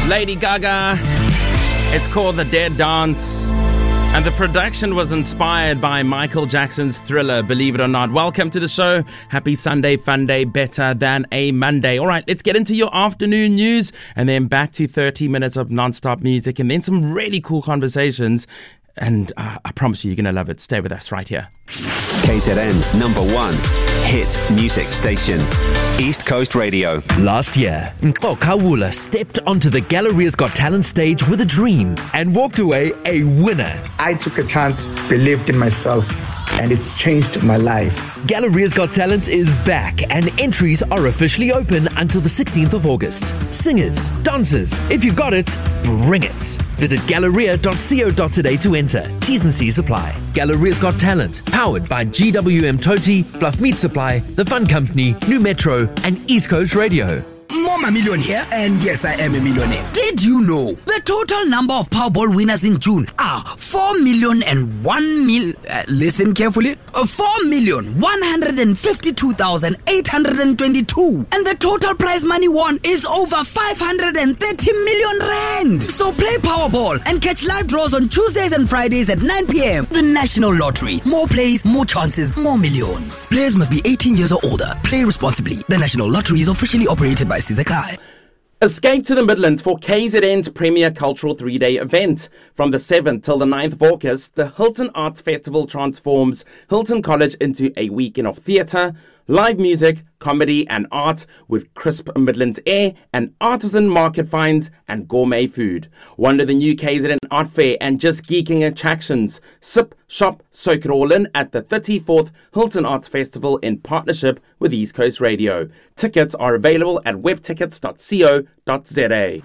Lady Gaga. It's called The Dead Dance. And the production was inspired by Michael Jackson's Thriller, believe it or not. Welcome to the show. Happy Sunday, fun day, better than a Monday. All right, let's get into your afternoon news and then back to 30 minutes of non-stop music and then some really cool conversations. And I promise you're going to love it. Stay with us right here. KZN's number one hit music station, East Coast Radio. Last year, Nkko Kawula stepped onto the Galleria's Got Talent stage with a dream and walked away a winner. I took a chance, believed in myself, and it's changed my life. Galleria's Got Talent is back and entries are officially open until the 16th of August. Singers, dancers, if you got it, bring it. Visit galleria.co.za to enter. T's and C's apply. Galleria's Got Talent, powered by GWM Toti, Bluff Meat Supply, The Fun Company, New Metro, and East Coast Radio. Mama Million here, and yes, I am a millionaire. Did you know the total number of Powerball winners in June are 4,001,000? Listen carefully. 4,152,822, and the total prize money won is over 530 million rand. So play Powerball and catch live draws on Tuesdays and Fridays at 9 p.m. The National Lottery. More plays, more chances, more millions. Players must be 18 years or older. Play responsibly. The National Lottery is officially operated by Sizakai. Escape to the Midlands for KZN's premier cultural 3-day event. From the 7th till the 9th of August, the Hilton Arts Festival transforms Hilton College into a weekend of theatre, live music, comedy and art with crisp Midlands air and artisan market finds and gourmet food. Wander the new KZN Art Fair and just geeking attractions. Sip, shop, soak it all in at the 34th Hilton Arts Festival in partnership with East Coast Radio. Tickets are available at webtickets.co.za.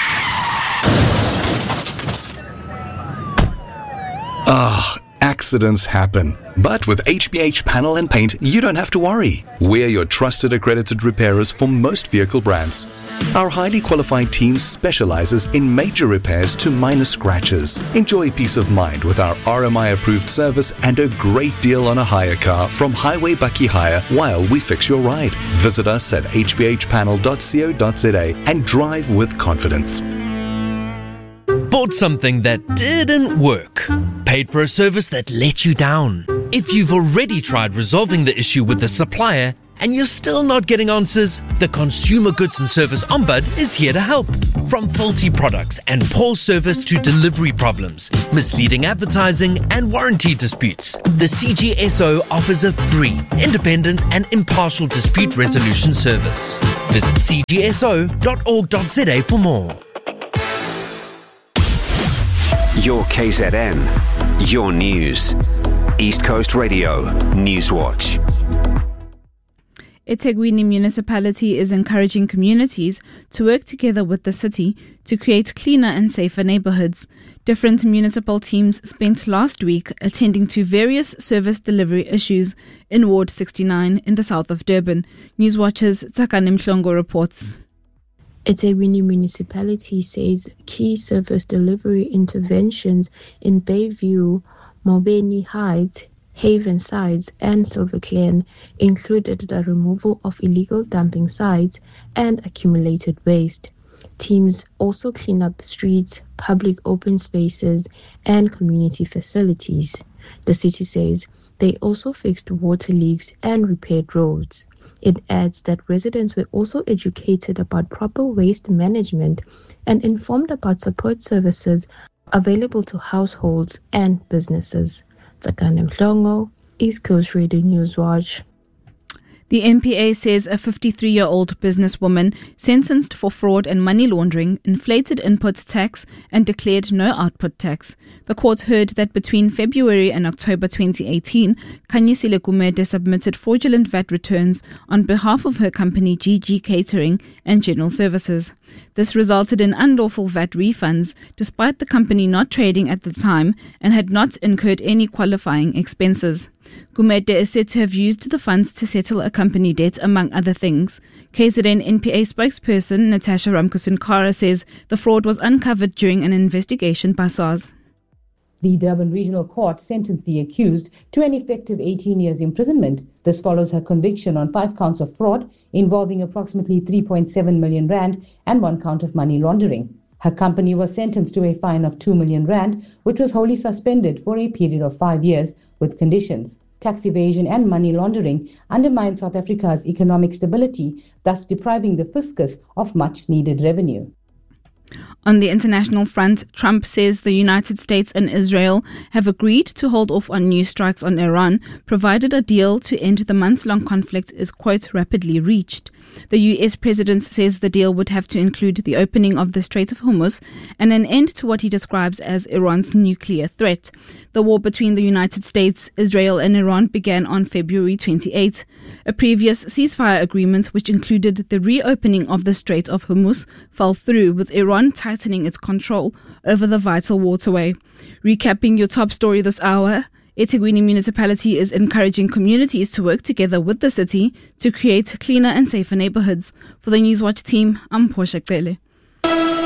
Accidents happen. But with HBH Panel and Paint, you don't have to worry. We're your trusted accredited repairers for most vehicle brands. Our highly qualified team specializes in major repairs to minor scratches. Enjoy peace of mind with our RMI approved service and a great deal on a hire car from Highway Bucky Hire while we fix your ride. Visit us at hbhpanel.co.za and drive with confidence. Bought something that didn't work. Paid for a service that let you down. If you've already tried resolving the issue with the supplier and you're still not getting answers, the Consumer Goods and Service Ombud is here to help. From faulty products and poor service to delivery problems, misleading advertising and warranty disputes, the CGSO offers a free, independent and impartial dispute resolution service. Visit cgso.org.za for more. Your KZN, your news. East Coast Radio, Newswatch. eThekwini Municipality is encouraging communities to work together with the city to create cleaner and safer neighborhoods. Different municipal teams spent last week attending to various service delivery issues in Ward 69 in the south of Durban. Newswatch's Tsakane Mhlongo reports. eThekwini Municipality says key service delivery interventions in Bayview, Mobeni Heights, Haven Sides and Silver Glen included the removal of illegal dumping sites and accumulated waste. Teams also clean up streets, public open spaces and community facilities. The city says they also fixed water leaks and repaired roads. It adds that residents were also educated about proper waste management and informed about support services available to households and businesses. Tsakane Mhlongo, East Coast Radio Newswatch. The MPA says a 53-year-old businesswoman sentenced for fraud and money laundering inflated input tax and declared no output tax. The court heard that between February and October 2018, Khanyisile Gumede submitted fraudulent VAT returns on behalf of her company GG Catering and General Services. This resulted in unlawful VAT refunds, despite the company not trading at the time and had not incurred any qualifying expenses. Gumede is said to have used the funds to settle a company debt, among other things. KZN NPA spokesperson Natasha Ramkusunkara says the fraud was uncovered during an investigation by SARS. The Durban Regional Court sentenced the accused to an effective 18 years imprisonment. This follows her conviction on 5 counts of fraud involving approximately 3.7 million rand and 1 count of money laundering. Her company was sentenced to a fine of 2 million rand, which was wholly suspended for a period of 5 years with conditions. Tax evasion and money laundering undermine South Africa's economic stability, thus depriving the fiscus of much-needed revenue. On the international front, Trump says the United States and Israel have agreed to hold off on new strikes on Iran, provided a deal to end the months-long conflict is, quote, rapidly reached. The US president says the deal would have to include the opening of the Strait of Hormuz and an end to what he describes as Iran's nuclear threat. The war between the United States, Israel and Iran began on February 28. A previous ceasefire agreement, which included the reopening of the Strait of Hormuz, fell through, with Iran tightening its control over the vital waterway. Recapping your top story this hour, eThekwini Municipality is encouraging communities to work together with the city to create cleaner and safer neighborhoods. For the Newswatch team, I'm Portia Cele.